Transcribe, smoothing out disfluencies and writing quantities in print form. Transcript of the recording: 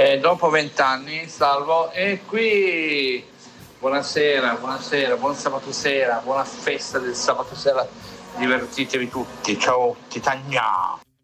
Dopo 20 anni, salvo, e qui buonasera, buon sabato sera, buona festa del sabato sera, divertitevi tutti, ciao Titania.